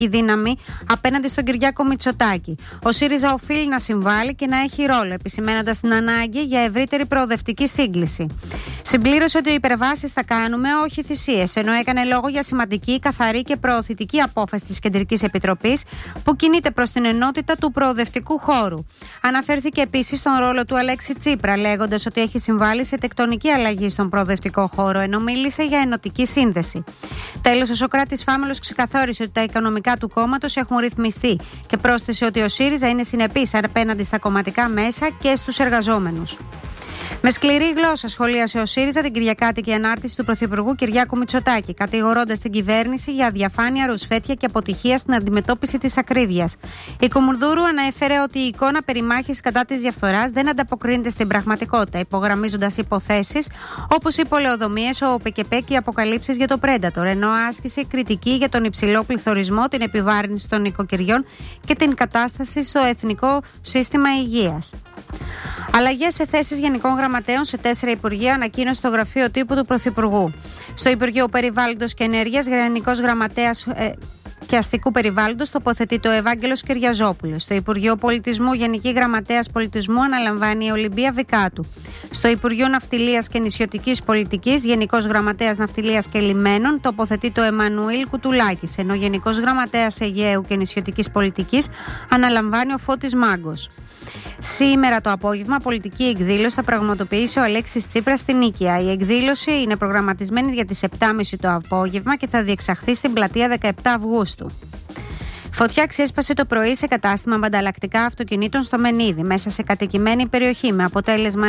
δύναμη απέναντι στον Κυριάκο Μητσοτάκη. Ο ΣΥΡΙΖΑ οφείλει να συμβάλλει και να έχει ρόλο, επισημαίνοντας την ανάγκη για ευρύτερη προοδευτική σύγκληση. Συμπλήρωσε ότι οι υπερβάσεις θα κάνουμε, όχι θυσίες, ενώ έκανε λόγο για σημαντική, καθαρή και προωθητική απόφαση της Κεντρικής Επιτροπής που κινείται προς την ενότητα του προοδευτικού χώρου. Αναφέρθηκε επίσης στον ρόλο του Αλέξη Τσίπρα, λέγοντας ότι έχει συμβάλει σε τεκτονική αλλαγή στον προοδευτικό χώρο, ενώ μίλησε για ενωτική σύνδεση. Τέλος, ο Σωκράτης Φάμελος ξεκαθάρισε ότι τα οικονομικά του κόμματος έχουν ρυθμιστεί και πρόσθεσε ότι ο ΣΥΡΙΖΑ είναι συνεπής απέναντι στα κομματικά μέσα και στους εργαζόμενους. Με σκληρή γλώσσα σχολίασε ο ΣΥΡΙΖΑ την κυριακάτικη ανάρτηση του Πρωθυπουργού Κυριάκου Μητσοτάκη, κατηγορώντας την κυβέρνηση για αδιαφάνεια, ρουσφέτεια και αποτυχία στην αντιμετώπιση της ακρίβειας. Η Κουμουνδούρου ανέφερε ότι η εικόνα περιμάχης κατά της διαφθοράς δεν ανταποκρίνεται στην πραγματικότητα, υπογραμμίζοντας υποθέσεις όπως οι πολεοδομίες, ο ΟΠΕΚΕΠΕ και οι αποκαλύψεις για το Πρέντατορ, ενώ άσκησε κριτική για τον υψηλό πληθωρισμό, την επιβάρυνση των νοικοκυριών και την κατάσταση στο εθνικό σύστημα υγείας. Αλλαγές σε θέσεις γενικών γραμματέων σε 4 υπουργεία, ανακοίνωσε το γραφείο τύπου του Πρωθυπουργού. Στο Υπουργείο Περιβάλλοντος και Ενέργειας, Γενικός Γραμματέας και Αστικού Περιβάλλοντος τοποθετείται ο Ευάγγελος Κυριαζόπουλος. Στο Υπουργείο Πολιτισμού, Γενική Γραμματέας Πολιτισμού αναλαμβάνει η Ολυμπία Βικάτου. Στο Υπουργείο Ναυτιλίας και Νησιωτικής Πολιτικής, Γενικός Γραμματέας Ναυτιλίας και Λιμένων τοποθετείται ο Εμμανουήλ Κουτουλάκης, ενώ Γενικός Γραμματέας Αιγαίου και Νησιωτικής Πολιτικής αναλαμβάνει ο Φώτης Μάγκος. Σήμερα το απόγευμα πολιτική εκδήλωση θα πραγματοποιήσει ο Αλέξης Τσίπρας στην Νίκαια. Η εκδήλωση είναι προγραμματισμένη για τις 7.30 το απόγευμα και θα διεξαχθεί στην πλατεία 17 Αυγούστου. Φωτιά ξέσπασε το πρωί σε κατάστημα με ανταλλακτικά αυτοκινήτων στο Μενίδη, μέσα σε κατοικημένη περιοχή, με αποτέλεσμα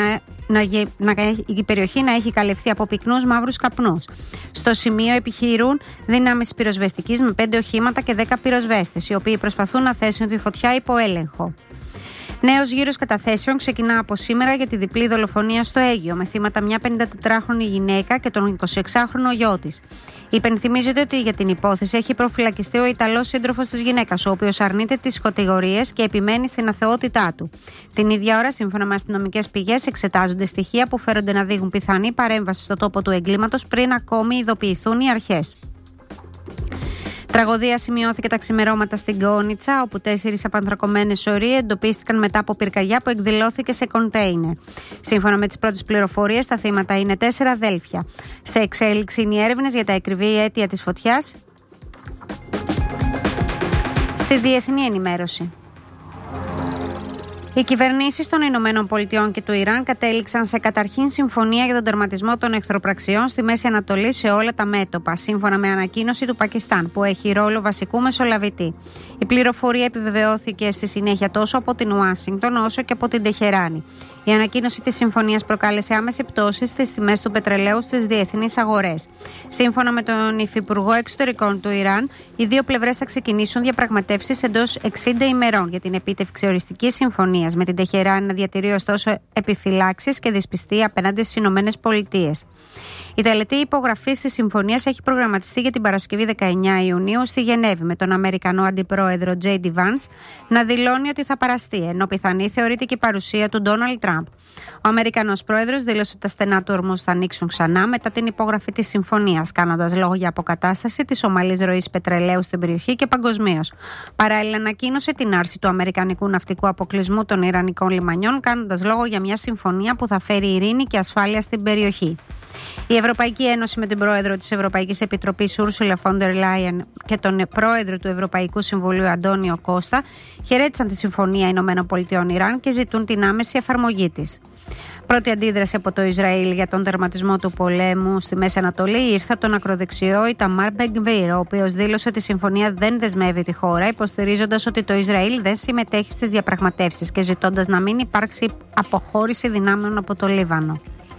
η περιοχή να έχει καλυφθεί από πυκνούς μαύρους καπνούς. Στο σημείο επιχειρούν δυνάμεις πυροσβεστικής με 5 οχήματα και 10 πυροσβέστες, οι οποίοι προσπαθούν να θέσουν τη φωτιά υπό έλεγχο. Νέος γύρος καταθέσεων ξεκινά από σήμερα για τη διπλή δολοφονία στο Αίγυο, με θύματα μια 54χρονη γυναίκα και τον 26χρονο γιο της. Υπενθυμίζεται ότι για την υπόθεση έχει προφυλακιστεί ο Ιταλός σύντροφος της γυναίκας, ο οποίος αρνείται τις κατηγορίες και επιμένει στην αθεότητά του. Την ίδια ώρα, σύμφωνα με αστυνομικές πηγές, εξετάζονται στοιχεία που φέρονται να δείχνουν πιθανή παρέμβαση στο τόπο του εγκλήματος πριν ακόμη ειδοποιηθούν οι αρχές. Τραγωδία σημειώθηκε τα ξημερώματα στην Κόνιτσα, όπου 4 απανθρακωμένες σωροί εντοπίστηκαν μετά από πυρκαγιά που εκδηλώθηκε σε κοντέινερ. Σύμφωνα με τις πρώτες πληροφορίες, τα θύματα είναι 4 αδέλφια. Σε εξέλιξη είναι οι έρευνες για τα ακριβή αίτια της φωτιάς. Στη διεθνή ενημέρωση. Οι κυβερνήσεις των Ηνωμένων Πολιτειών και του Ιράν κατέληξαν σε καταρχήν συμφωνία για τον τερματισμό των εχθροπραξιών στη Μέση Ανατολή σε όλα τα μέτωπα, σύμφωνα με ανακοίνωση του Πακιστάν, που έχει ρόλο βασικού μεσολαβητή. Η πληροφορία επιβεβαιώθηκε στη συνέχεια τόσο από την Ουάσιγκτον όσο και από την Τεχεράνη. Η ανακοίνωση της συμφωνίας προκάλεσε άμεση πτώση στις τιμές του πετρελαίου στις διεθνείς αγορές. Σύμφωνα με τον Υφυπουργό Εξωτερικών του Ιράν, οι δύο πλευρές θα ξεκινήσουν διαπραγματεύσεις εντός 60 ημερών για την επίτευξη οριστικής συμφωνίας, με την Τεχεράνη να διατηρεί ωστόσο επιφυλάξεις και δυσπιστία απέναντι στις ΗΠΑ. Η τελετή υπογραφής της συμφωνίας έχει προγραμματιστεί για την Παρασκευή 19 Ιουνίου στη Γενέβη, με τον Αμερικανό Αντιπρόεδρο J.D. Vance να δηλώνει ότι θα παραστεί, ενώ πιθανή θεωρείται και η παρουσία του Ντόναλντ Τραμπ. Ο Αμερικανός Πρόεδρος δήλωσε ότι τα στενά του ορμούς θα ανοίξουν ξανά μετά την υπογραφή της συμφωνίας, κάνοντας λόγο για αποκατάσταση της ομαλής ροής πετρελαίου στην περιοχή και παγκοσμίως. Παράλληλα, ανακοίνωσε την άρση του αμερικανικού ναυτικού αποκλεισμού των ιρανικών λιμανιών, κάνοντας λόγο για μια συμφωνία που θα φέρει ειρήνη και ασφάλεια στην περιοχή. Η Ευρωπαϊκή Ένωση, με την πρόεδρο της Ευρωπαϊκής Επιτροπής Ursula von der Leyen και τον πρόεδρο του Ευρωπαϊκού Συμβουλίου Αντώνιο Κώστα, χαιρέτησαν τη Συμφωνία ΗΠΑ-Ιράν και ζητούν την άμεση εφαρμογή της. Πρώτη αντίδραση από το Ισραήλ για τον τερματισμό του πολέμου στη Μέση Ανατολή ήρθε από τον ακροδεξιό Ιταμάρ Μπενγκβίρ, ο οποίος δήλωσε ότι η συμφωνία δεν δεσμεύει τη χώρα, υποστηρίζοντας ότι το Ισραήλ δεν συμμετέχει στις διαπραγματεύσεις και ζητώντας να μην υπάρξει αποχώρηση δυνάμεων από το Λίβανο.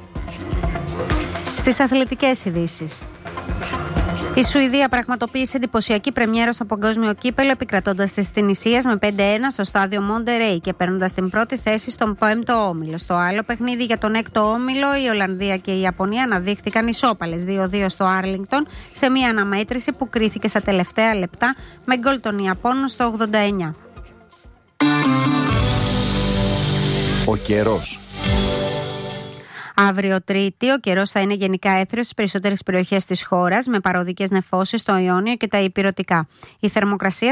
Στις αθλητικές ειδήσεις. Η Σουηδία πραγματοποίησε εντυπωσιακή πρεμιέρα στο παγκόσμιο κύπελο, επικρατώντας τις Τινησίας με 5-1 στο στάδιο Μοντερέι και παίρνοντας την πρώτη θέση στον 5ο όμιλο. Στο άλλο παιχνίδι για τον 6ο όμιλο, η Ολλανδία και η Ιαπωνία αναδείχθηκαν ισόπαλες 2-2 στο Άρλινγκτον, σε μια αναμέτρηση που κρίθηκε στα τελευταία λεπτά με γκολ των Ιαπώνων στο 89. Ο καιρός. Αύριο Τρίτη, ο καιρός θα είναι γενικά έθριος στις περισσότερες περιοχές της χώρας, με παροδικές νεφώσεις στο Ιόνιο και τα Ηπειρωτικά. Η θερμοκρασία